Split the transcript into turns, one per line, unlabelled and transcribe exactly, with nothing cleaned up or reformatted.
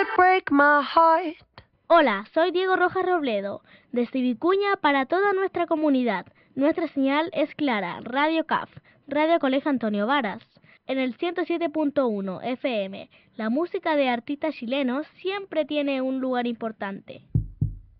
break my heart.
Hola, soy Diego Rojas Robledo, desde Vicuña para toda nuestra comunidad. Nuestra señal es clara, Radio C A F, Radio Colegio Antonio Varas. En el ciento siete punto uno F M, la música de artistas chilenos siempre tiene un lugar importante.